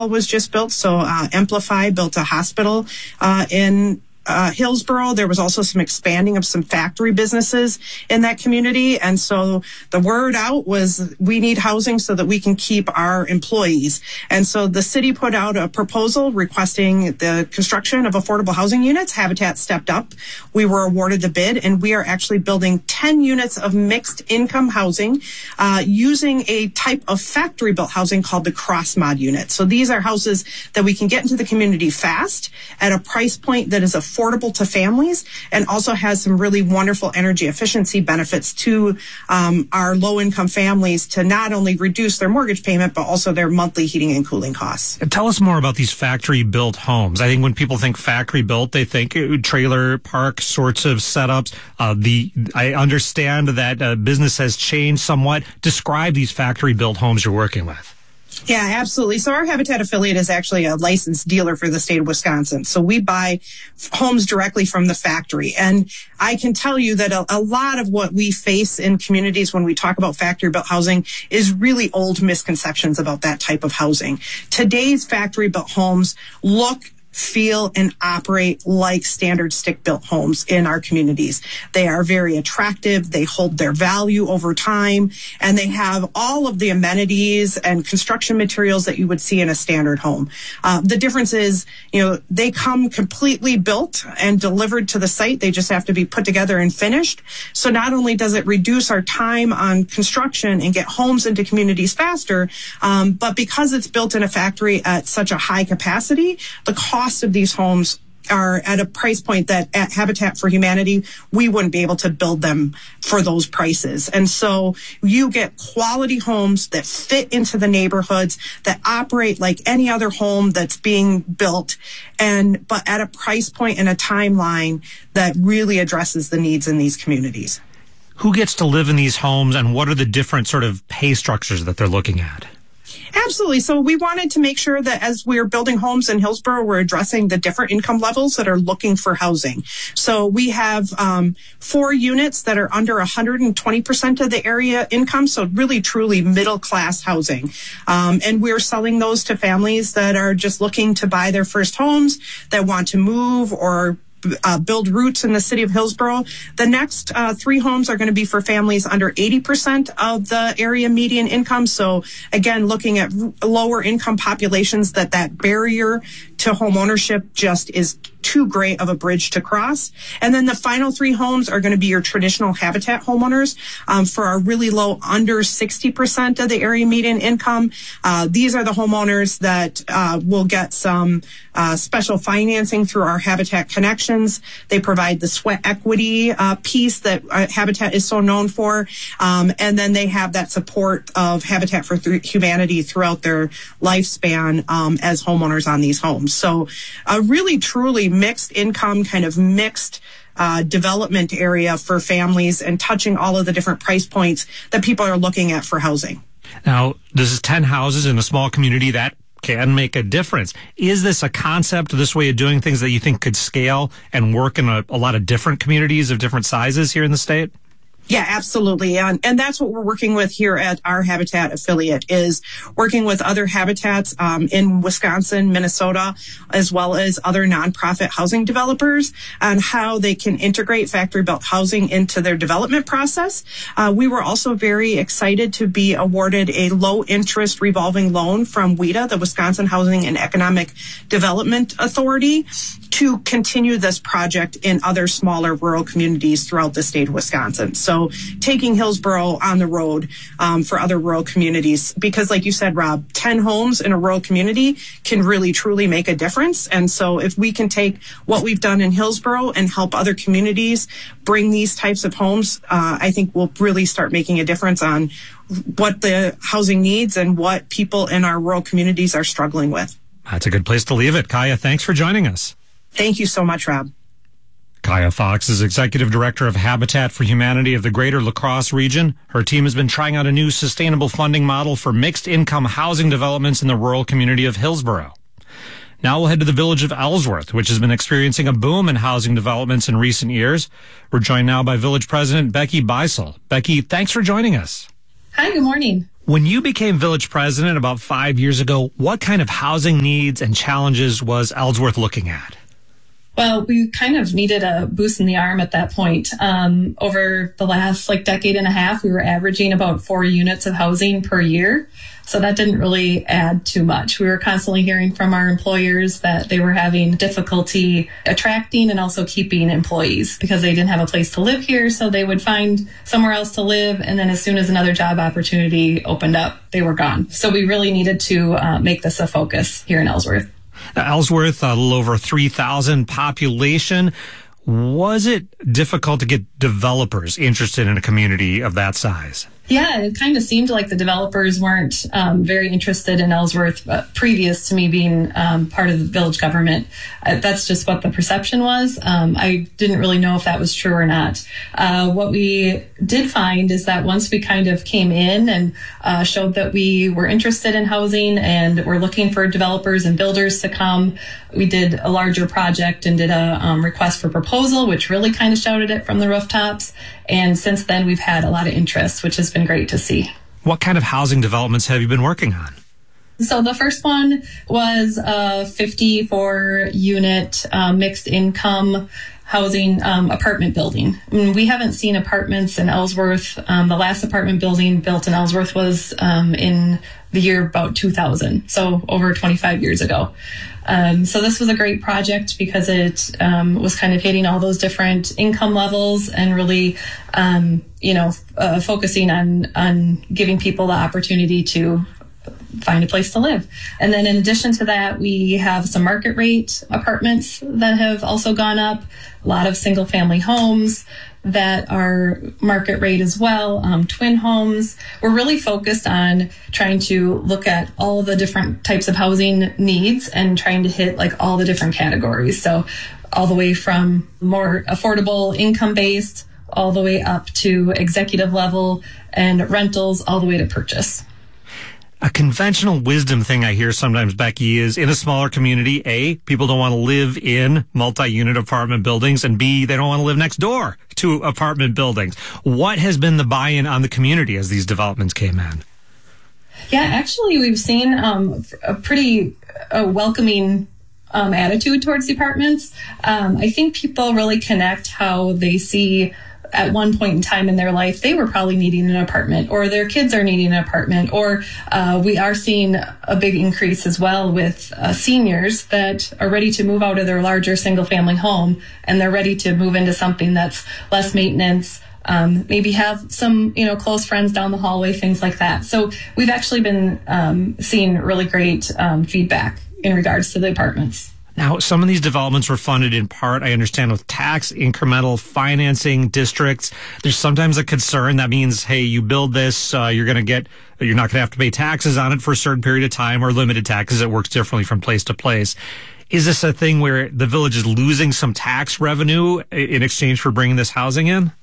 was just built. So Amplify built a hospital in Hillsborough. There was also some expanding of some factory businesses in that community. And so the word out was we need housing so that we can keep our employees. And so the city put out a proposal requesting the construction of affordable housing units. Habitat stepped up. We were awarded the bid, and we are actually building 10 units of mixed income housing using a type of factory built housing called the cross mod unit. So these are houses that we can get into the community fast at a price point that is affordable to families and also has some really wonderful energy efficiency benefits to our low-income families to not only reduce their mortgage payment, but also their monthly heating and cooling costs. Tell us more about these factory-built homes. I think when people think factory-built, they think trailer park sorts of setups. I understand that business has changed somewhat. Describe these factory-built homes you're working with. Yeah, absolutely. So our Habitat affiliate is actually a licensed dealer for the state of Wisconsin. So we buy homes directly from the factory. And I can tell you that a lot of what we face in communities when we talk about factory-built housing is really old misconceptions about that type of housing. Today's factory-built homes look, feel, and operate like standard stick-built homes in our communities. They are very attractive. They hold their value over time, and they have all of the amenities and construction materials that you would see in a standard home. The difference is, they come completely built and delivered to the site. They just have to be put together and finished. So not only does it reduce our time on construction and get homes into communities faster, but because it's built in a factory at such a high capacity, the cost of these homes are at a price point that at Habitat for Humanity, we wouldn't be able to build them for those prices. And so you get quality homes that fit into the neighborhoods, that operate like any other home that's being built, but at a price point and a timeline that really addresses the needs in these communities. Who gets to live in these homes, and what are the different sort of pay structures that they're looking at? Absolutely. So we wanted to make sure that as we're building homes in Hillsborough, we're addressing the different income levels that are looking for housing. So we have 4 units that are under 120% of the area income. So really, truly middle class housing. And we're selling those to families that are just looking to buy their first homes, that want to move or build roots in the city of Hillsborough. The next 3 homes are going to be for families under 80% of the area median income. So again, looking at lower income populations, that barrier to home ownership just is too great of a bridge to cross. And then the final 3 homes are going to be your traditional Habitat homeowners for our really low, under 60% of the area median income. These are the homeowners that will get some special financing through our Habitat Connections. They provide the sweat equity piece that Habitat is so known for. And then they have that support of Habitat for Humanity throughout their lifespan as homeowners on these homes. So a really, truly mixed income, kind of mixed development area for families, and touching all of the different price points that people are looking at for housing. Now, this is 10 houses in a small community. That can make a difference. Is this a concept, this way of doing things, that you think could scale and work in a lot of different communities of different sizes here in the state? Yeah, absolutely. And that's what we're working with here at our Habitat affiliate, is working with other habitats in Wisconsin, Minnesota, as well as other nonprofit housing developers on how they can integrate factory-built housing into their development process. We were also very excited to be awarded a low-interest revolving loan from WHEDA, the Wisconsin Housing and Economic Development Authority, to continue this project in other smaller rural communities throughout the state of Wisconsin. So taking Hillsborough on the road for other rural communities, because like you said, Rob, 10 homes in a rural community can really, truly make a difference. And so if we can take what we've done in Hillsborough and help other communities bring these types of homes, I think we'll really start making a difference on what the housing needs and what people in our rural communities are struggling with. That's a good place to leave it. Kaya, thanks for joining us. Thank you so much, Rob. Kaya Fox is Executive Director of Habitat for Humanity of the Greater La Crosse region. Her team has been trying out a new sustainable funding model for mixed-income housing developments in the rural community of Hillsborough. Now we'll head to the village of Ellsworth, which has been experiencing a boom in housing developments in recent years. We're joined now by Village President Becky Beisel. Becky, thanks for joining us. Hi, good morning. When you became village president about 5 years ago, what kind of housing needs and challenges was Ellsworth looking at? Well, we kind of needed a boost in the arm at that point. Over the last decade and a half, we were averaging about 4 units of housing per year. So that didn't really add too much. We were constantly hearing from our employers that they were having difficulty attracting and also keeping employees because they didn't have a place to live here. So they would find somewhere else to live. And then as soon as another job opportunity opened up, they were gone. So we really needed to make this a focus here in Ellsworth. Now, Ellsworth, a little over 3,000 population. Was it difficult to get developers interested in a community of that size? Yeah, it kind of seemed like the developers weren't very interested in Ellsworth previous to me being part of the village government. That's just what the perception was. I didn't really know if that was true or not. What we did find is that once we kind of came in and showed that we were interested in housing and were looking for developers and builders to come, we did a larger project and did a request for proposal, which really kind of shouted it from the rooftops. And since then, we've had a lot of interest, which has been great to see. What kind of housing developments have you been working on? So the first one was a 54-unit mixed income housing apartment building. I mean, we haven't seen apartments in Ellsworth. The last apartment building built in Ellsworth was in the year about 2000, so over 25 years ago. So this was a great project because it was kind of hitting all those different income levels and really, focusing on giving people the opportunity to find a place to live. And then in addition to that, we have some market rate apartments that have also gone up, a lot of single family homes that are market rate as well, twin homes. We're really focused on trying to look at all the different types of housing needs and trying to hit all the different categories. So all the way from more affordable income-based, all the way up to executive level and rentals, all the way to purchase. A conventional wisdom thing I hear sometimes, Becky, is in a smaller community, A, people don't want to live in multi-unit apartment buildings, and B, they don't want to live next door to apartment buildings. What has been the buy-in on the community as these developments came in? Yeah, actually, we've seen a pretty welcoming attitude towards the apartments. I think people really connect how they see at one point in time in their life, they were probably needing an apartment, or their kids are needing an apartment, or we are seeing a big increase as well with seniors that are ready to move out of their larger single family home, and they're ready to move into something that's less maintenance, maybe have some, close friends down the hallway, things like that. So we've actually been seeing really great feedback in regards to the apartments. Now, some of these developments were funded in part, I understand, with tax incremental financing districts. There's sometimes a concern that means, hey, you build this, you're not going to have to pay taxes on it for a certain period of time, or limited taxes. It works differently from place to place. Is this a thing where the village is losing some tax revenue in exchange for bringing this housing in?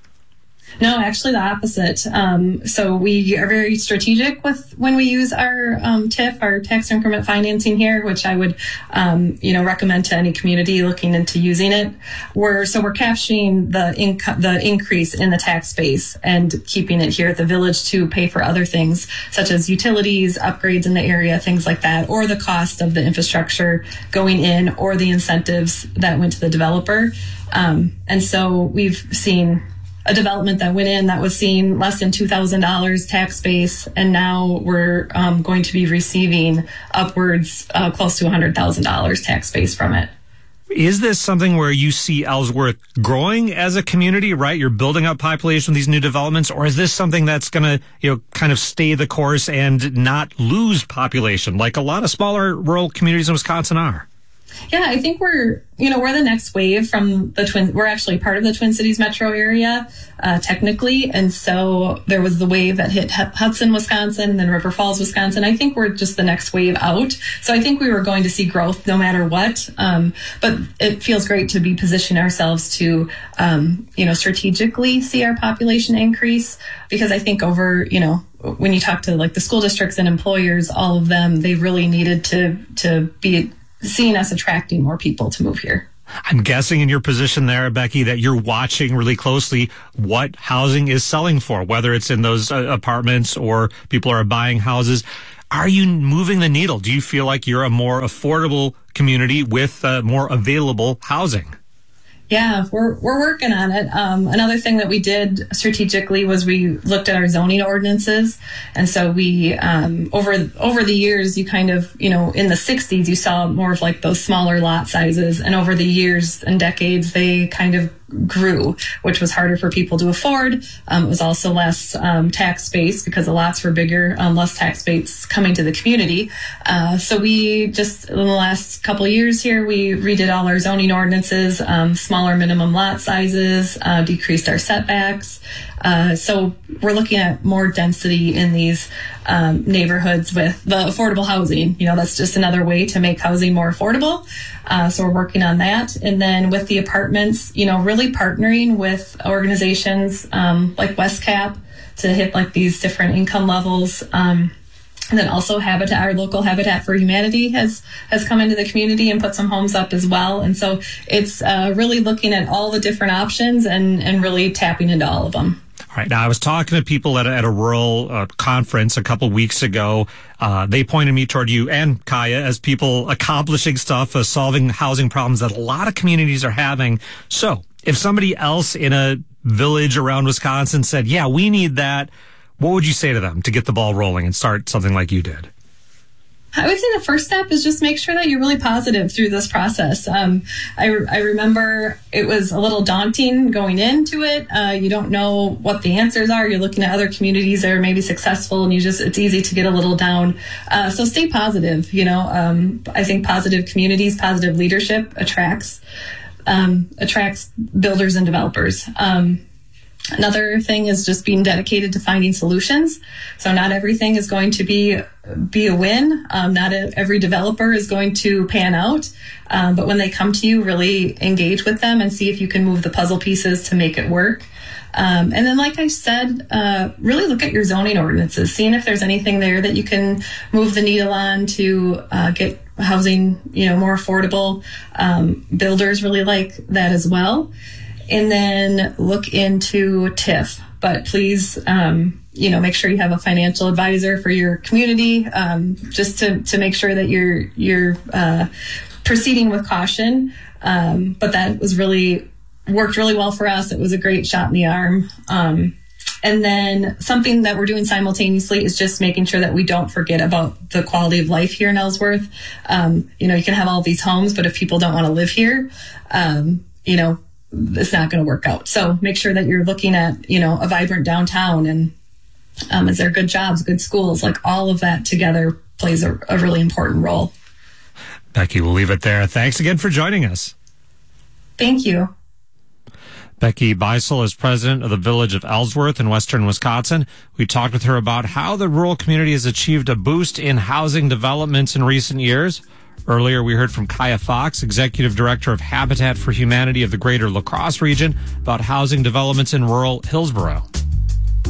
No, actually the opposite. So we are very strategic with when we use our TIF, our tax increment financing here, which I would, recommend to any community looking into using it. We're capturing the increase in the tax base and keeping it here at the village to pay for other things such as utilities, upgrades in the area, things like that, or the cost of the infrastructure going in, or the incentives that went to the developer. And so we've seen a development that went in that was seeing less than $2,000 tax base, and now we're going to be receiving upwards close to $100,000 tax base from it. Is this something where you see Ellsworth growing as a community, right? You're building up population with these new developments, or is this something that's going to, kind of stay the course and not lose population like a lot of smaller rural communities in Wisconsin are? Yeah, I think we're the next wave from the Twin. We're actually part of the Twin Cities metro area, technically. And so there was the wave that hit Hudson, Wisconsin, and then River Falls, Wisconsin. I think we're just the next wave out. So I think we were going to see growth no matter what. But it feels great to be positioning ourselves to, strategically see our population increase, because I think over, when you talk to the school districts and employers, all of them, they really needed to be seeing us attracting more people to move here. I'm guessing in your position there, Becky, that you're watching really closely what housing is selling for, whether it's in those apartments or people are buying houses. Are you moving the needle? Do you feel like you're a more affordable community with more available housing? Yeah, we're working on it. Another thing that we did strategically was we looked at our zoning ordinances. And so we, over the years, you kind of, in the 60s, you saw more of like those smaller lot sizes. And over the years and decades, they kind of grew, which was harder for people to afford. It was also less tax base because the lots were bigger, less tax base coming to the community. So we just, in the last couple of years here, we redid all our zoning ordinances, smaller minimum lot sizes, decreased our setbacks. So we're looking at more density in these neighborhoods with the affordable housing. That's just another way to make housing more affordable. So we're working on that. And then with the apartments, really partnering with organizations like WestCap to hit like these different income levels. And then also Habitat, our local Habitat for Humanity has come into the community and put some homes up as well. And so it's really looking at all the different options and really tapping into all of them. All right. Now, I was talking to people at a rural conference a couple weeks ago. They pointed me toward you and Kaya as people accomplishing stuff, solving housing problems that a lot of communities are having. So if somebody else in a village around Wisconsin said, yeah, we need that, what would you say to them to get the ball rolling and start something like you did? I would say the first step is just make sure that you're really positive through this process. I remember it was a little daunting going into it. You don't know what the answers are. You're looking at other communities that are maybe successful and it's easy to get a little down. So stay positive. I think positive communities, positive leadership attracts builders and developers. Another thing is just being dedicated to finding solutions. So not everything is going to be a win. Not every developer is going to pan out. But when they come to you, really engage with them and see if you can move the puzzle pieces to make it work. And then, like I said, really look at your zoning ordinances, seeing if there's anything there that you can move the needle on to get housing, more affordable. Builders really like that as well. And then look into TIF. But please, make sure you have a financial advisor for your community, just to make sure that you're proceeding with caution. But that worked really well for us. It was a great shot in the arm. And then something that we're doing simultaneously is just making sure that we don't forget about the quality of life here in Ellsworth. You can have all these homes, but if people don't want to live here, it's not going to work out. So make sure that you're looking at, a vibrant downtown and is there good jobs, good schools, like all of that together plays a really important role. Becky, we'll leave it there. Thanks again for joining us. Thank you. Becky Beisel is president of the Village of Ellsworth in western Wisconsin. We talked with her about how the rural community has achieved a boost in housing developments in recent years. Earlier, we heard from Kaya Fox, Executive Director of Habitat for Humanity of the Greater La Crosse region, about housing developments in rural Hillsboro.